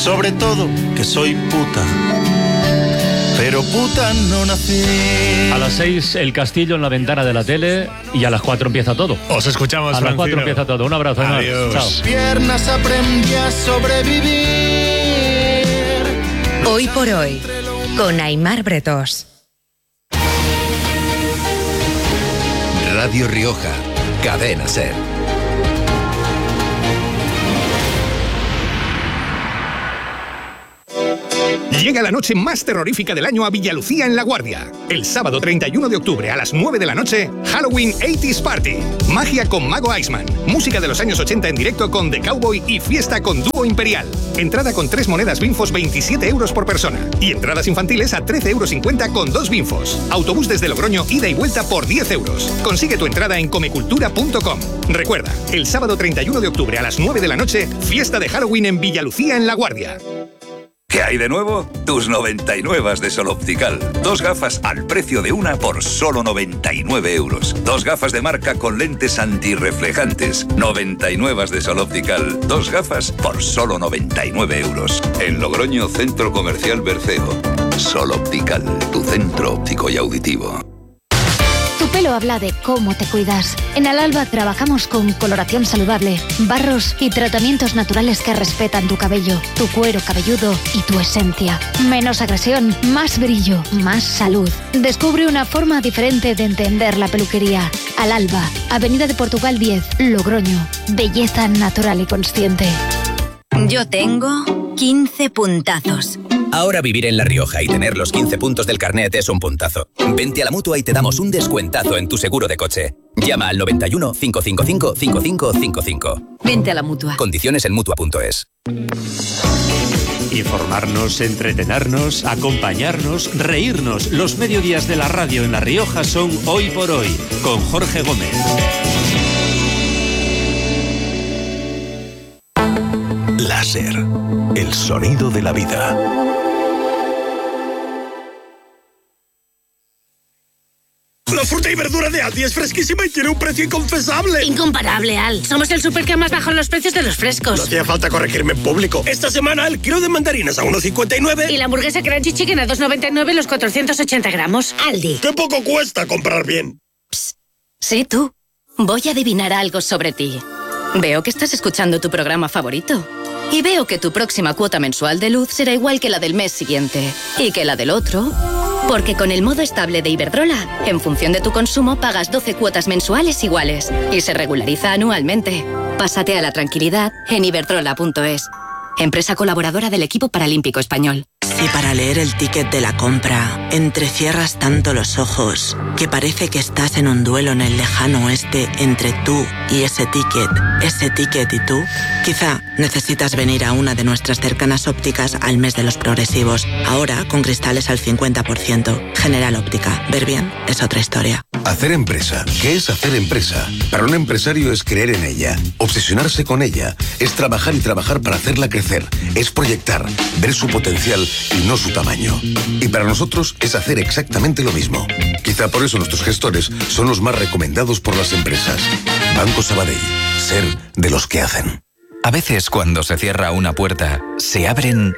sobre todo que soy puta. Pero puta no nací. A las 6 el castillo en la ventana de la tele y a las 4 empieza todo. Os escuchamos, a las 4 empieza todo. Un abrazo. Adiós. Chao. Piernas aprendí a sobrevivir. Hoy por hoy, con Aimar Bretos. Radio Rioja, Cadena SER. Llega la noche más terrorífica del año a Villalucía en La Guardia. El sábado 31 de octubre a las 9 de la noche, Halloween 80s Party. Magia con Mago Iceman. Música de los años 80 en directo con The Cowboy y fiesta con Dúo Imperial. Entrada con 3 monedas Binfos, 27 euros por persona. Y entradas infantiles a 13,50 € con 2 Binfos. Autobús desde Logroño, ida y vuelta por 10 euros. Consigue tu entrada en comecultura.com. Recuerda, el sábado 31 de octubre a las 9 de la noche, fiesta de Halloween en Villalucía en La Guardia. ¿Qué hay de nuevo? Tus 99 de Sol Optical. 2 gafas al precio de una por solo 99 euros. 2 gafas de marca con lentes antirreflejantes. 99 de Sol Optical. 2 gafas por solo 99 euros. En Logroño, Centro Comercial Berceo. Sol Optical, tu centro óptico y auditivo. Tu pelo habla de cómo te cuidas. En Alalba trabajamos con coloración saludable, barros y tratamientos naturales que respetan tu cabello, tu cuero cabelludo y tu esencia. Menos agresión, más brillo, más salud. Descubre una forma diferente de entender la peluquería. Alalba, Avenida de Portugal 10, Logroño. Belleza natural y consciente. Yo tengo 15 puntazos. Ahora vivir en La Rioja y tener los 15 puntos del carnet es un puntazo. Vente a la Mutua y te damos un descuentazo en tu seguro de coche. Llama al 91 555 5555. Vente a la Mutua. Condiciones en Mutua.es. Informarnos, entretenernos, acompañarnos, reírnos. Los mediodías de la radio en La Rioja son Hoy por Hoy, con Jorge Gómez. Láser, el sonido de la vida. La fruta y verdura de Aldi es fresquísima y tiene un precio inconfesable. Incomparable, Al. Somos el súper que más bajan los precios de los frescos. No hacía falta corregirme en público. Esta semana el kilo de mandarinas a 1,59. Y la hamburguesa Crunchy Chicken a 2,99 los 480 gramos. Aldi. ¡Qué poco cuesta comprar bien! Psst. Sí, tú. Voy a adivinar algo sobre ti. Veo que estás escuchando tu programa favorito. Y veo que tu próxima cuota mensual de luz será igual que la del mes siguiente. Y que la del otro. Porque con el modo estable de Iberdrola, en función de tu consumo, pagas 12 cuotas mensuales iguales. Y se regulariza anualmente. Pásate a la tranquilidad en iberdrola.es. Empresa colaboradora del equipo paralímpico español. Si para leer el ticket de la compra entrecierras tanto los ojos que parece que estás en un duelo en el lejano oeste entre tú y ese ticket y tú, quizá necesitas venir a una de nuestras cercanas ópticas al mes de los progresivos. Ahora con cristales al 50%. General Óptica. Ver bien es otra historia. Hacer empresa. ¿Qué es hacer empresa? Para un empresario es creer en ella, obsesionarse con ella, es trabajar y trabajar para hacerla crecer, es proyectar, ver su potencial y no su tamaño. Y para nosotros es hacer exactamente lo mismo. Quizá por eso nuestros gestores son los más recomendados por las empresas. Banco Sabadell. Ser de los que hacen. A veces cuando se cierra una puerta, se abren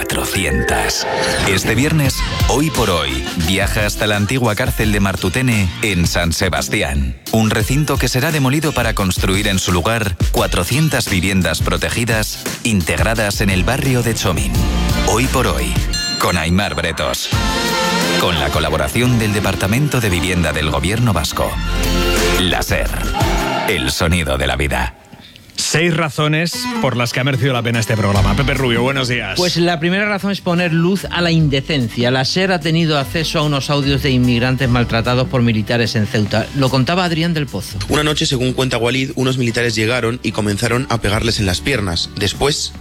400. Este viernes, Hoy por Hoy, viaja hasta la antigua cárcel de Martutene en San Sebastián. Un recinto que será demolido para construir en su lugar 400 viviendas protegidas integradas en el barrio de Chomín. Hoy por Hoy, con Aimar Bretos. Con la colaboración del Departamento de Vivienda del Gobierno Vasco. Láser, el sonido de la vida. 6 razones por las que ha merecido la pena este programa. Pepe Rubio, buenos días. Pues la primera razón es poner luz a la indecencia. La SER ha tenido acceso a unos audios de inmigrantes maltratados por militares en Ceuta. Lo contaba Adrián del Pozo. Una noche, según cuenta Walid, unos militares llegaron y comenzaron a pegarles en las piernas. Después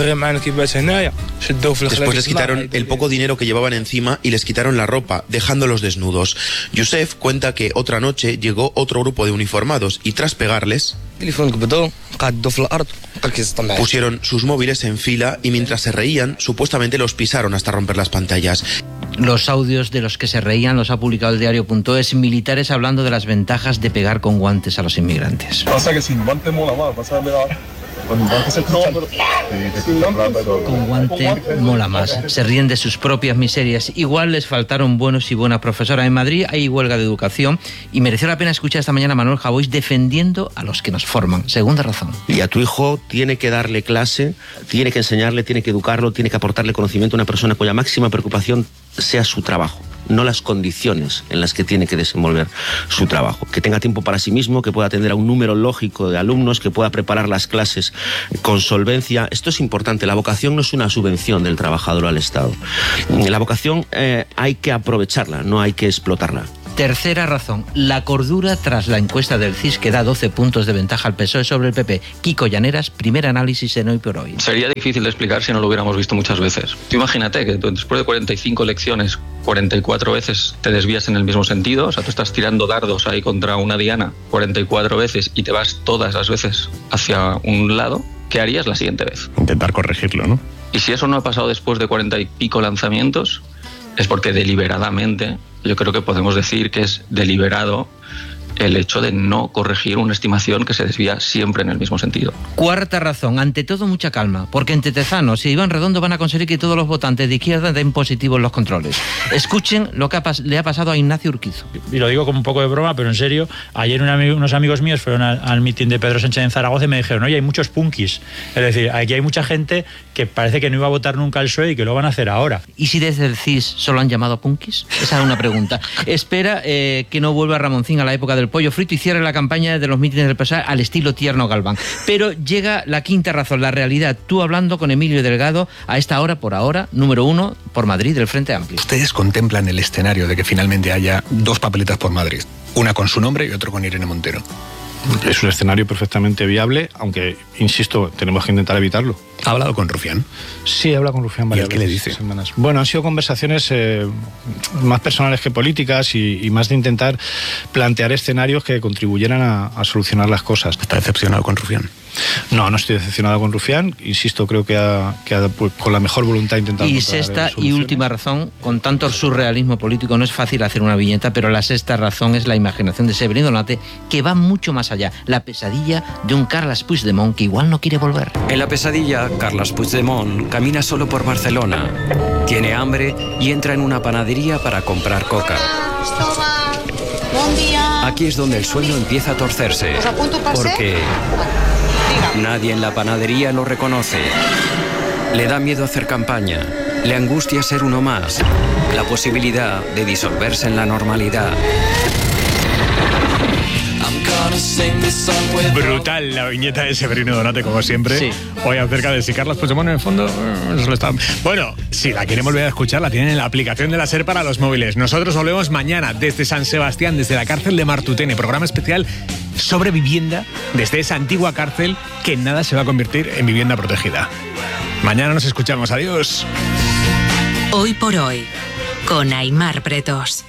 les quitaron el poco dinero que llevaban encima y les quitaron la ropa, dejándolos desnudos. Youssef cuenta que otra noche llegó otro grupo de uniformados y tras pegarles pusieron sus móviles en fila y mientras se reían, supuestamente los pisaron hasta romper las pantallas. Los audios de los que se reían los ha publicado el diario.es, militares hablando de las ventajas de pegar con guantes a los inmigrantes. Pasa que sin guantes mola más, pasa de Con guante mola más. Se ríen de sus propias miserias. Igual les faltaron buenos y buenas profesoras. En Madrid hay huelga de educación y mereció la pena escuchar esta mañana a Manuel Javois defendiendo a los que nos forman. Segunda razón. Y a tu hijo tiene que darle clase, tiene que enseñarle, tiene que educarlo, tiene que aportarle conocimiento a una persona cuya máxima preocupación sea su trabajo, no las condiciones en las que tiene que desenvolver su trabajo. Que tenga tiempo para sí mismo, que pueda atender a un número lógico de alumnos, que pueda preparar las clases con solvencia. Esto es importante. La vocación no es una subvención del trabajador al Estado. La vocación hay que aprovecharla, no hay que explotarla. Tercera razón, la cordura tras la encuesta del CIS que da 12 puntos de ventaja al PSOE sobre el PP. Kiko Llaneras, primer análisis en Hoy por Hoy. Sería difícil de explicar si no lo hubiéramos visto muchas veces. Tú imagínate que después de 45 elecciones, 44 veces te desvías en el mismo sentido. O sea, tú estás tirando dardos ahí contra una diana 44 veces y te vas todas las veces hacia un lado. ¿Qué harías la siguiente vez? Intentar corregirlo, ¿no? Y si eso no ha pasado después de 40 y pico lanzamientos, es porque deliberadamente, yo creo que podemos decir que es deliberado el hecho de no corregir una estimación que se desvía siempre en el mismo sentido. Cuarta razón, ante todo mucha calma, porque entre Tezanos y Iván Redondo van a conseguir que todos los votantes de izquierda den positivo en los controles. Escuchen lo que le ha pasado a Ignacio Urquizo. Y lo digo como un poco de broma, pero en serio, ayer unos amigos míos fueron al mitin de Pedro Sánchez en Zaragoza y me dijeron, oye, hay muchos punkis. Es decir, aquí hay mucha gente que parece que no iba a votar nunca al PSOE y que lo van a hacer ahora. ¿Y si desde el CIS solo han llamado punkis? Esa es una pregunta. Espera que no vuelva Ramoncín a la época del pollo frito y cierre la campaña de los mítines del PSOE al estilo Tierno Galván. Pero llega la quinta razón, la realidad. Tú hablando con Emilio Delgado a esta hora, por ahora, número 1 por Madrid del Frente Amplio. Ustedes contemplan el escenario de que finalmente haya dos papeletas por Madrid, una con su nombre y otra con Irene Montero. Es un escenario perfectamente viable, aunque, insisto, tenemos que intentar evitarlo. ¿Ha hablado con Rufián? Sí, he hablado con Rufián varias veces. ¿Y qué le dice? Semanas. Bueno, han sido conversaciones más personales que políticas y más de intentar plantear escenarios que contribuyeran a solucionar las cosas. ¿Está decepcionado con Rufián? No, no estoy decepcionado con Rufián. Insisto, creo que ha pues, con la mejor voluntad intentado. Y sexta y última razón, con tanto surrealismo político no es fácil hacer una viñeta, pero la sexta razón es la imaginación de Severino Donate, que va mucho más allá. La pesadilla de un Carles Puigdemont que igual no quiere volver. En la pesadilla, Carles Puigdemont camina solo por Barcelona. Tiene hambre y entra en una panadería para comprar coca. Buen día. Aquí es donde el sueño empieza a torcerse. ¿Os apunto un pase? Porque nadie en la panadería lo reconoce. Le da miedo hacer campaña. Le angustia ser uno más. La posibilidad de disolverse en la normalidad. Brutal la viñeta de Severino Donate, como siempre. Sí. Hoy acerca de si Carles Puigdemont en el fondo solo está... Bueno, si la quieren volver a escuchar, la tienen en la aplicación de la SER para los móviles. Nosotros volvemos mañana desde San Sebastián, desde la cárcel de Martutene. Programa especial sobre vivienda desde esa antigua cárcel que en nada se va a convertir en vivienda protegida. Mañana nos escuchamos. Adiós. Hoy por Hoy, con Aimar Bretos.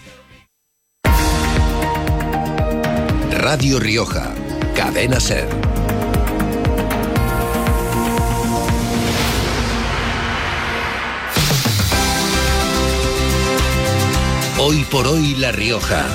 Radio Rioja, Cadena SER. Hoy por Hoy La Rioja.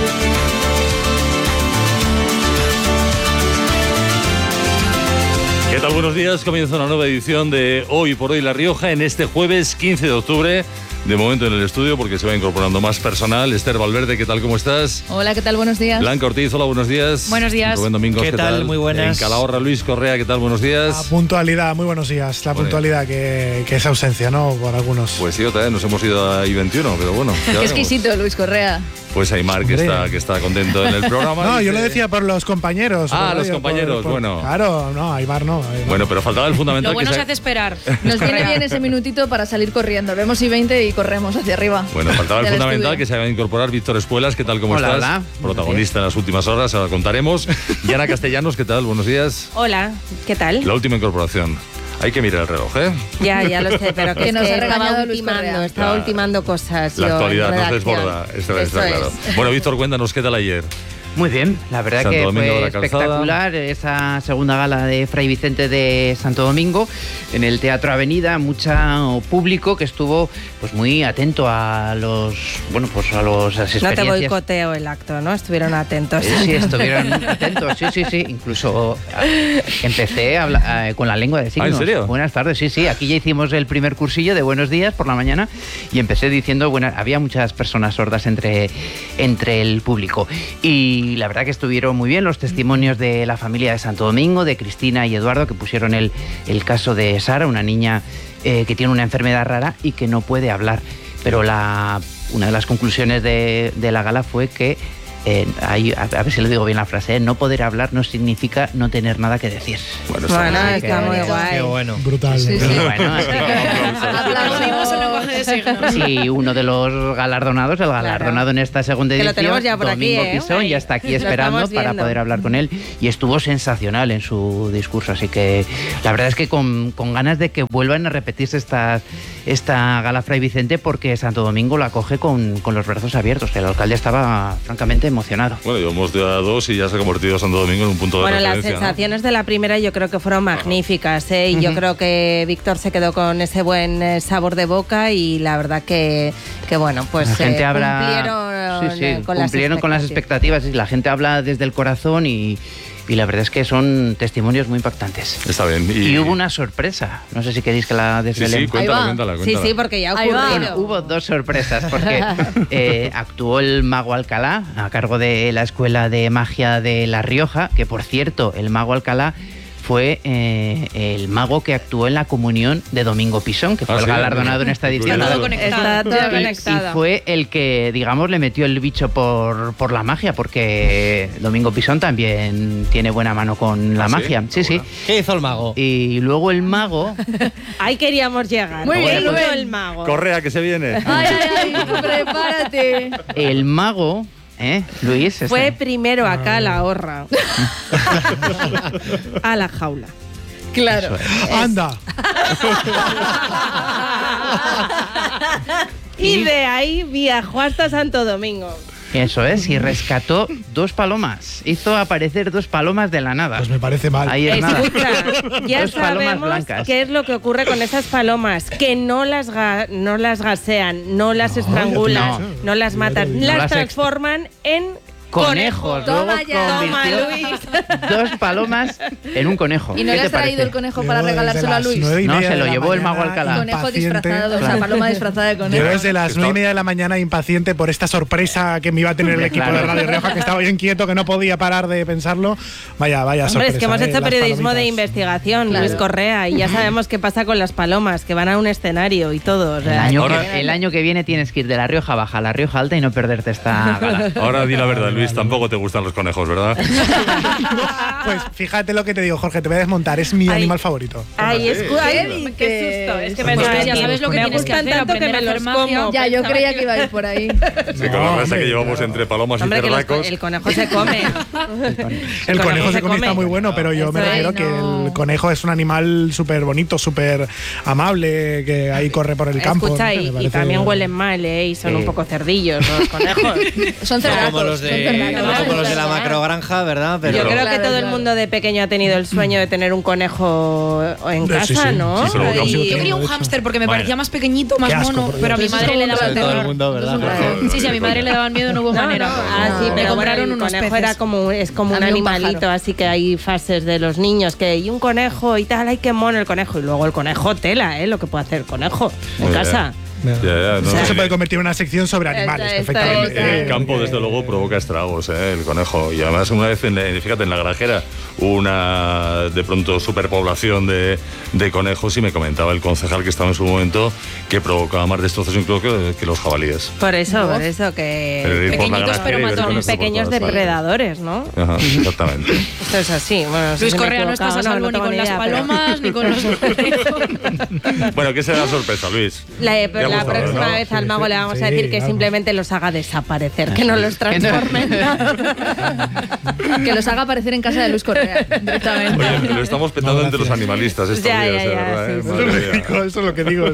¿Qué tal? Buenos días. Comienza una nueva edición de Hoy por Hoy La Rioja en este jueves 15 de octubre. De momento en el estudio porque se va incorporando más personal. Esther Valverde, ¿qué tal? ¿Cómo estás? Hola, ¿qué tal? Buenos días. Blanca Ortiz, hola, buenos días. Buenos días. Rubén Domingos, ¿qué tal? Muy buenas. En Calahorra, Luis Correa, ¿qué tal? Buenos días. La puntualidad, muy buenos días. La puntualidad que es ausencia, ¿no? Por algunos. Pues sí, otra vez nos hemos ido a I-21, pero bueno. Qué exquisito, Luis Correa. Pues Aimar, que está contento en el programa. No, yo lo decía por los compañeros. Los compañeros, bueno. Claro, no, Aimar no. Bueno, pero faltaba el fundamental. Lo bueno se hace esperar. Nos viene bien ese minutito para salir corriendo. Vemos I-20 y corremos hacia arriba. Bueno, faltaba el fundamental que se va a incorporar Víctor Espuelas. ¿Qué tal? ¿Cómo estás? Hola. Protagonista en las últimas horas, ahora contaremos. Y Ana Castellanos, ¿qué tal? Buenos días. Hola, ¿qué tal? La última incorporación. Hay que mirar el reloj, ¿eh? Ya lo sé, pero que nos ha estaba ultimando cosas. La actualidad nos redacción. desborda, está claro. Bueno, Víctor, cuéntanos, ¿qué tal ayer? Muy bien, la verdad Santo que Domingo de fue la Calzada. espectacular esa segunda gala de Fray Vicente de Santo Domingo en el Teatro Avenida, mucho público que estuvo pues muy atento a las experiencias. No te boicoteo el acto, ¿no? Estuvieron atentos. Sí, estuvieron atentos, sí. Incluso empecé con la lengua de signos. ¿En serio? Buenas tardes, sí. Aquí ya hicimos el primer cursillo de buenos días por la mañana y empecé diciendo, había muchas personas sordas entre el público. Y la verdad que estuvieron muy bien los testimonios de la familia de Santo Domingo, de Cristina y Eduardo, que pusieron el caso de Sara, una niña que tiene una enfermedad rara y que no puede hablar. Pero una de las conclusiones de la gala fue que, a ver si lo digo bien la frase, no poder hablar no significa no tener nada que decir. Bueno, está muy guay. Qué bueno. Brutal. Sí. Bueno, así Aplaudimos el lenguaje de signos. Sí, uno de los galardonados, el galardonado en esta segunda Que edición, lo tenemos ya por Domingo aquí, Pisón, ya está aquí esperando estamos para viendo. poder hablar con él y estuvo sensacional en su discurso, así que la verdad es que con ganas de que vuelvan a repetirse esta gala Fray Vicente, porque Santo Domingo la acoge con los brazos abiertos. El alcalde estaba francamente emocionado. Bueno, llevamos ya 2 y ya se ha convertido Santo Domingo en un punto de Bueno, las referencia, ¿no? sensaciones de la primera yo creo que fueron magníficas, ¿eh? Y yo creo que Víctor se quedó con ese buen sabor de boca y la verdad que bueno, pues La gente cumplieron con las expectativas. Y la gente habla desde el corazón y la verdad es que son testimonios muy impactantes. Está bien. Y hubo una sorpresa. No sé si queréis que la desvelemos. Sí, cuéntala. Sí, porque ya ocurrió. Bueno, hubo 2 sorpresas porque actuó el Mago Alcalá a cargo de la Escuela de Magia de La Rioja, que por cierto, el Mago Alcalá fue el mago que actuó en la comunión de Domingo Pisón, que fue el galardonado en esta edición. Está todo conectado. Y fue el que, digamos, le metió el bicho por la magia, porque Domingo Pisón también tiene buena mano con la magia. Sí. ¿Qué hizo el mago? Y luego el mago... Ahí queríamos llegar. Muy bien, ¿Qué hizo Rubén. el mago? Correa, que se viene. Ay, prepárate. El mago... Luis. Fue primero acá a la horra. A la jaula. Claro. ¡Anda! Y de ahí viajó hasta Santo Domingo. Eso es, y rescató 2 palomas. Hizo aparecer 2 palomas de la nada. Pues me parece mal. Ahí es nada. Escucha, ya 2 palomas sabemos blancas. qué es lo que ocurre con esas palomas, que no las gasean, no las estrangulan, no las matan, No las las transforman en conejos. Toma Luego ya. Toma, convirtió Luis. 2 palomas en un conejo. ¿Y no ¿Qué le te has traído parece? el conejo para regalárselo a Luis? No, se lo llevó el Mago Alcalá. Conejo disfrazado, o sea, paloma disfrazada de conejo. Yo desde las 9:30 de la mañana impaciente por esta sorpresa que me iba a tener el equipo de Radio Rioja, que estaba yo inquieto, que no podía parar de pensarlo. Vaya sorpresa. Hombre, es que hemos hecho las periodismo de palomitas. investigación, Luis Correa, y ya sabemos qué pasa con las palomas, que van a un escenario y todo. O sea, El año que viene tienes que ir de La Rioja Baja a La Rioja Alta y no perderte esta gala. Ahora di la verdad, Luis, tampoco te gustan los conejos, ¿verdad? Pues fíjate lo que te digo, Jorge, te voy a desmontar. Es mi animal favorito. Ay, ¿Qué qué susto. Es que me Pues da ya sabes lo que me tienes que gustan hacer, tanto que aprender me a hacer los magia. como. Ya, yo Pensaba creía que iba a ir por ahí. Sí, con la frase que llevamos entre palomas y Hombre, que cerracos. el conejo se come. El conejo se come está muy bueno, pero yo me refiero que el conejo es un animal súper bonito, súper amable, que ahí corre por el campo. Escucha, Me y parece- también huelen mal, y son un poco cerdillos los conejos. Son Como los de la macrogranja, ¿verdad? Pero Yo creo que todo el mundo de pequeño ha tenido el sueño de tener un conejo en casa, ¿no? Y yo quería un hámster porque me Bueno. parecía más pequeñito, más Qué asco, mono, por pero a mi Dios. madre le daba todo el terror. mundo, ¿verdad? Sí, a mi madre le daban miedo, no hubo manera. Sí, Me pero compraron bueno, el unos conejo peces. era es como un Había un animalito, pájaro. así que hay fases de los niños que y un conejo y tal, ay qué mono el conejo, y luego el conejo tela, lo que puede hacer el conejo en Muy casa. Ya, no, Esto se sí. puede convertir en una sección sobre animales, perfectamente. En el campo, desde luego, provoca estragos, el conejo. Y además, una vez, fíjate, en la granjera hubo una, de pronto, superpoblación de conejos y me comentaba el concejal que estaba en su momento que provocaba más destrozos incluso que los jabalíes. Por eso que Pero ir por la pequeñitos granja pero y ver son conejos por pequeños todas partes. depredadores, ¿no? Ajá, exactamente. Esto es así. Bueno, no sé Luis si me he Correa, no estás a equivocado, salvo ni tengo con las idea, pero- palomas ni con los conejos. Bueno, ¿qué será la sorpresa, Luis? Pero La próxima vez al mago le vamos a decir que simplemente los haga desaparecer, que no los transformen. Que los haga aparecer en casa de Luis Correa directamente. Oye, lo estamos petando entre los animalistas estos días, de verdad. Eso es lo que digo.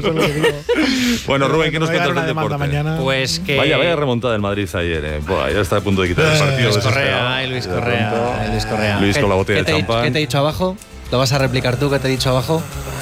Bueno, Rubén, ¿qué nos cuentas del deporte? Mañana. Pues que... Vaya remontada del Madrid ayer. Buah, ya está a punto de quitar el partido. Luis Correa. Luis con la botella de champán. ¿Qué te he dicho abajo? ¿Lo vas a replicar tú? ¿Qué te he dicho abajo?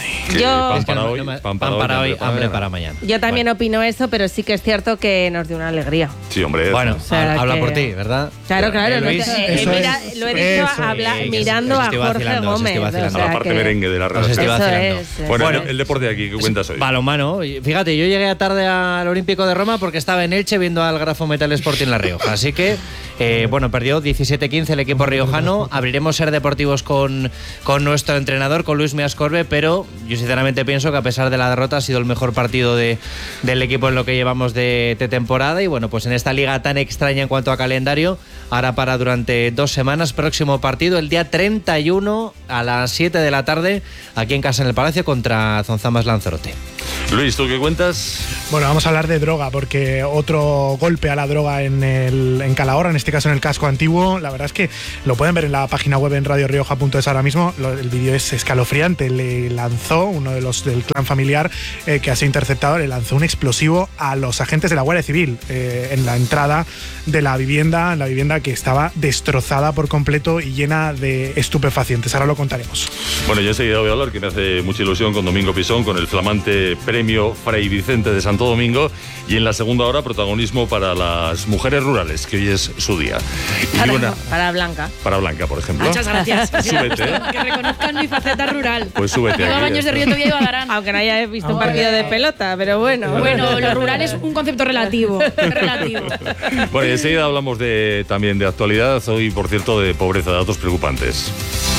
Pan para hoy, hambre para mañana. Yo también opino eso, pero sí que es cierto que nos dio una alegría. Sí, hombre. Bueno, habla por ti, ¿verdad? Claro. Luis, lo he dicho mirando a Jorge Gómez. A la parte merengue de la redacción. Bueno, el deporte de aquí, ¿qué cuentas hoy? Balonmano. Fíjate, yo llegué tarde al Olímpico de Roma porque estaba en Elche viendo al Grafo Metal Sporting La Rioja. Así que, perdió 17-15 el equipo riojano. Abriremos Ser Deportivos con nuestro entrenador, con Luis Meascorbe, pero yo sinceramente pienso que a pesar de la derrota ha sido el mejor partido del equipo en lo que llevamos de temporada. Y bueno, pues en esta liga tan extraña en cuanto a calendario, ahora para durante 2 semanas, próximo partido el día 31 a las 7 de la tarde aquí en casa en el Palacio contra Zonzamas Lanzarote. Luis, ¿tú qué cuentas? Bueno, vamos a hablar de droga, porque otro golpe a la droga en Calahorra, en este caso en el casco antiguo. La verdad es que lo pueden ver en la página web en radiorioja.es ahora mismo. El vídeo es escalofriante. Le lanzó uno de los del clan familiar que ha sido interceptado, le lanzó un explosivo a los agentes de la Guardia Civil en la entrada de la vivienda que estaba destrozada por completo y llena de estupefacientes. Ahora lo contaremos. Bueno, yo enseguida voy a hablar, que me hace mucha ilusión, con Domingo Pisón, con el flamante premio Fray Vicente de Santo Domingo, y en la segunda hora protagonismo para las mujeres rurales, que hoy es su día. Para Blanca. Para Blanca, por ejemplo. Muchas gracias. Súbete. Que reconozcan mi faceta rural. Pues súbete. Lleva baños de Río Tobía y Badarán. Aunque no haya visto un partido de pelota, pero bueno. Bueno, lo rural es un concepto relativo. Bueno, y enseguida hablamos también de actualidad. Hoy, por cierto, de pobreza, de datos preocupantes.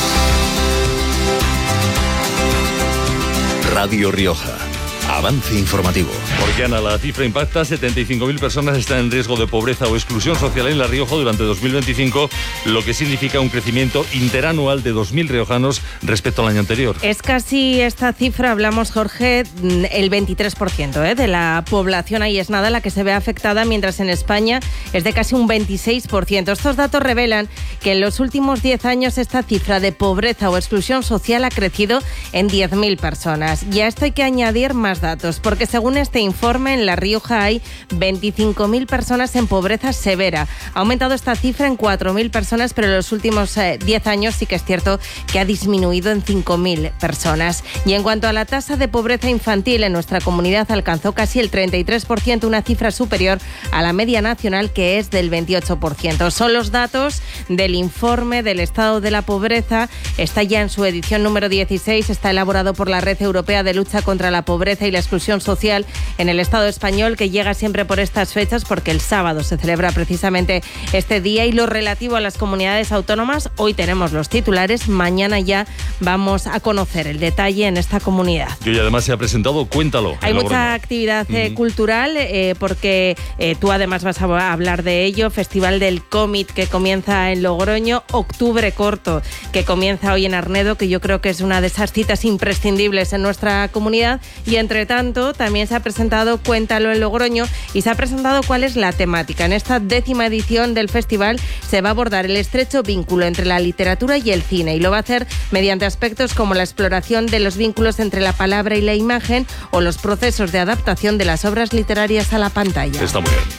Radio Rioja. Avance informativo. Porque, Ana, la cifra impacta. 75.000 personas están en riesgo de pobreza o exclusión social en La Rioja durante 2025, lo que significa un crecimiento interanual de 2.000 riojanos respecto al año anterior. Es casi esta cifra, hablamos, Jorge, el 23% de la población ahí es nada la que se ve afectada, mientras en España es de casi un 26%. Estos datos revelan que en los últimos 10 años esta cifra de pobreza o exclusión social ha crecido en 10.000 personas. Y a esto hay que añadir más datos, porque según este informe en La Rioja hay 25.000 personas en pobreza severa. Ha aumentado esta cifra en 4.000 personas, pero en los últimos 10 años sí que es cierto que ha disminuido en 5.000 personas. Y en cuanto a la tasa de pobreza infantil, en nuestra comunidad alcanzó casi el 33%, una cifra superior a la media nacional, que es del 28%. Son los datos del informe del estado de la pobreza. Está ya en su edición número 16, está elaborado por la Red Europea de Lucha contra la Pobreza y la Exclusión Social en el Estado español, que llega siempre por estas fechas, porque el sábado se celebra precisamente este día. Y lo relativo a las comunidades autónomas, hoy tenemos los titulares, mañana ya vamos a conocer el detalle en esta comunidad. Y hoy además se ha presentado, cuéntalo. Hay mucha actividad cultural, porque tú además vas a hablar de ello. Festival del Cómic que comienza en Logroño, Octubre Corto que comienza hoy en Arnedo, que yo creo que es una de esas citas imprescindibles en nuestra comunidad. Y entre tanto también se ha presentado Cuéntalo en Logroño, y se ha presentado cuál es la temática. En esta 10ª edición del festival se va a abordar el estrecho vínculo entre la literatura y el cine, y lo va a hacer mediante aspectos como la exploración de los vínculos entre la palabra y la imagen, o los procesos de adaptación de las obras literarias a la pantalla. Está muy bien.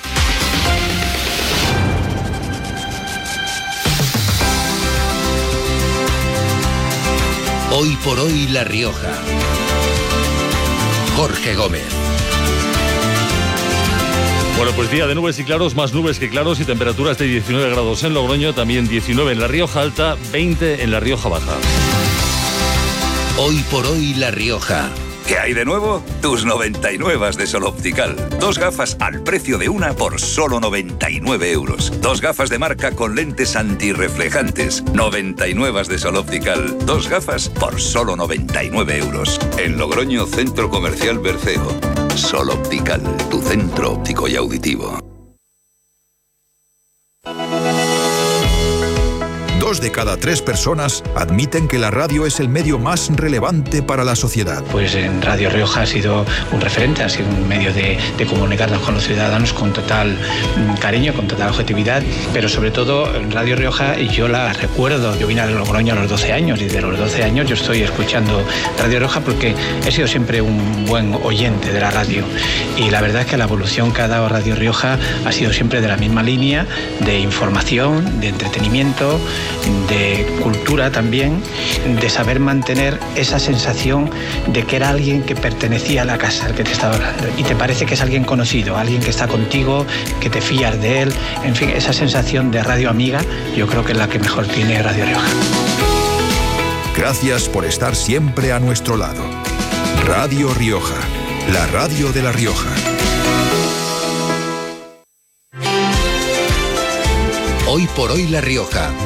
Hoy por hoy La Rioja. Jorge Gómez. Bueno, pues día de nubes y claros, más nubes que claros, y temperaturas de 19 grados en Logroño, también 19 en La Rioja Alta, 20 en La Rioja Baja. Hoy por hoy La Rioja. ¿Qué hay de nuevo? Tus 99 de Sol Optical. 2 gafas al precio de una por solo 99 euros. 2 gafas de marca con lentes antirreflejantes. 99 de Sol Optical. 2 gafas por solo 99 euros. En Logroño, Centro Comercial Berceo. Sol Optical, tu centro óptico y auditivo. 2 de cada 3 personas admiten que la radio es el medio más relevante para la sociedad. Pues en Radio Rioja ha sido un referente, ha sido un medio de comunicarnos con los ciudadanos con total cariño, con total objetividad, pero sobre todo en Radio Rioja yo la recuerdo, yo vine a Logroño a los 12 años y de los 12 años yo estoy escuchando Radio Rioja porque he sido siempre un buen oyente de la radio y la verdad es que la evolución que ha dado Radio Rioja ha sido siempre de la misma línea, de información, de entretenimiento, de cultura también, de saber mantener esa sensación de que era alguien que pertenecía a la casa al que te estaba hablando y te parece que es alguien conocido, alguien que está contigo, que te fías de él, en fin, esa sensación de radio amiga yo creo que es la que mejor tiene Radio Rioja. Gracias por estar siempre a nuestro lado. Radio Rioja, la radio de La Rioja. Hoy por hoy La Rioja,